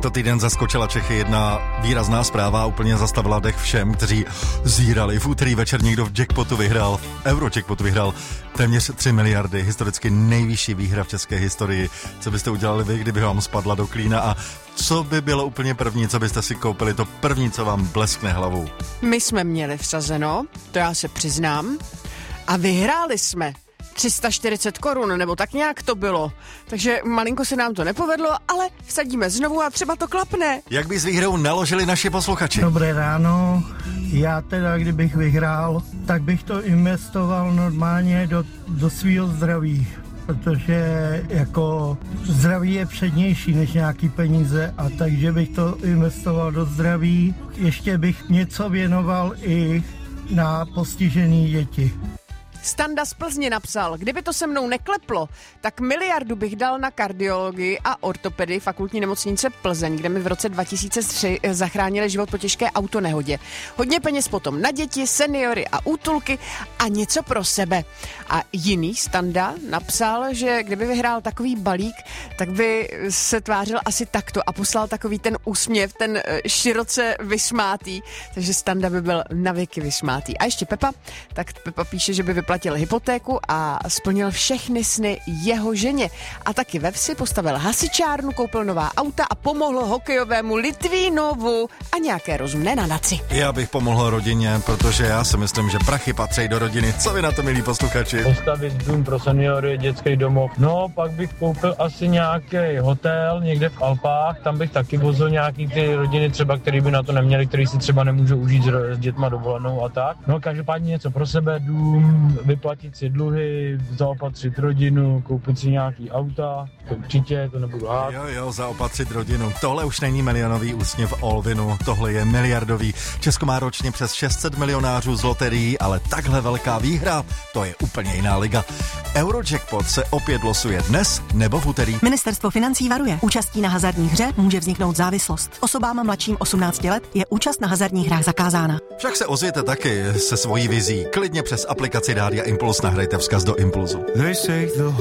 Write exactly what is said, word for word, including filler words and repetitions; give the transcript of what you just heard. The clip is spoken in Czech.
Tento týden zaskočila Čechy jedna výrazná zpráva a úplně zastavila dech všem, kteří zírali. V úterý večer někdo v jackpotu vyhrál, v Eurojackpotu vyhrál téměř tři miliardy, historicky nejvyšší výhra v české historii. Co byste udělali vy, kdyby vám spadla do klína a co by bylo úplně první, co byste si koupili, to první, co vám bleskne hlavou? My jsme měli vsazeno, to já se přiznám, a vyhráli jsme tři sta čtyřicet korun, nebo tak nějak to bylo. Takže malinko se nám to nepovedlo, ale vsadíme znovu a třeba to klapne. Jak by s výhrou naložili naši posluchači? Dobré ráno, já teda kdybych vyhrál, tak bych to investoval normálně do, do svýho zdraví. Protože jako zdraví je přednější než nějaký peníze a takže bych to investoval do zdraví. Ještě bych něco věnoval i na postižené děti. Standa z Plzně napsal, kdyby to se mnou nekleplo, tak miliardu bych dal na kardiologii a ortopedii fakultní nemocnice Plzeň, kde mi v roce dva tisíce tři zachránili život po těžké autonehodě. Hodně peněz potom na děti, seniory a útulky a něco pro sebe. A jiný Standa napsal, že kdyby vyhrál takový balík, tak by se tvářil asi takto a poslal takový ten úsměv, ten široce vysmátý, takže Standa by byl navěky vysmátý. A ještě Pepa, tak Pepa píše, že by vyplatil hypotéku a splnil všechny sny jeho ženě. A taky ve vsi postavil hasičárnu, koupil nová auta a pomohl hokejovému Litvínovu a nějaké rozumné nadaci. Já bych pomohl rodině, protože já si myslím, že prachy patří do rodiny. Co vy na to, milí posluchači? Postavit dům pro seniory, dětský domov. No, pak bych koupil asi nějaký hotel někde v Alpách, tam bych taky vozil nějaký ty rodiny třeba, který by na to neměli, který si třeba nemůžou užít s dětma dovolenou a tak. No, každopádně něco pro sebe, dům, vyplatit si dluhy, zaopatřit rodinu, koupit si nějaký auta, to určitě, to nebudu hát. Jo, jo, zaopatřit rodinu. Tohle už není milionový úsměv Olvinu, tohle je miliardový. Česko má ročně přes šest set milionářů z loterií, ale takhle velká výhra, to je úplně jiná liga. Eurojackpot se opět losuje dnes nebo v úterý. Ministerstvo financí varuje. Účastí na hazardní hře může vzniknout závislost. Osobám mladším osmnácti let je účast na hazardních hrách zakázána. Však se ozvěte taky se svojí vizí. Klidně přes aplikaci Rádia Impuls nahrajte vzkaz do Impulzu.